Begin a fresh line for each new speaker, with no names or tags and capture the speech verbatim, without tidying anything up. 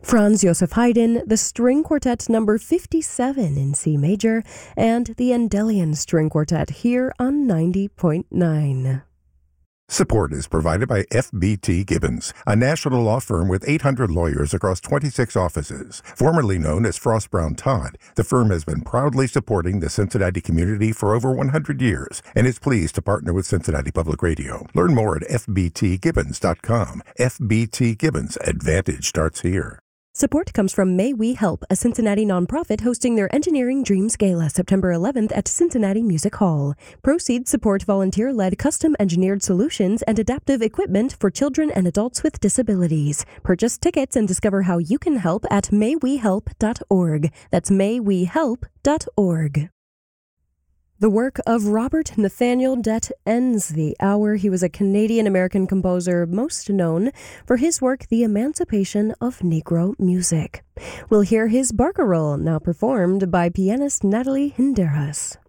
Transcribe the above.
Franz Joseph Haydn, the String Quartet number fifty-seven in C major, and the Endellian String Quartet here on ninety point nine.
Support is provided by F B T Gibbons, a national law firm with eight hundred lawyers across twenty-six offices. Formerly known as Frost Brown Todd, the firm has been proudly supporting the Cincinnati community for over one hundred years and is pleased to partner with Cincinnati Public Radio. Learn more at f b t gibbons dot com. F B T Gibbons, Advantage starts here.
Support comes from May We Help, a Cincinnati nonprofit hosting their Engineering Dreams Gala September eleventh at Cincinnati Music Hall. Proceeds support volunteer-led custom-engineered solutions and adaptive equipment for children and adults with disabilities. Purchase tickets and discover how you can help at may we help dot org. That's may we help dot org. The work of Robert Nathaniel Dett ends the hour. He was a Canadian-American composer most known for his work, The Emancipation of Negro Music. We'll hear his barcarolle, now performed by pianist Natalie Hinderas.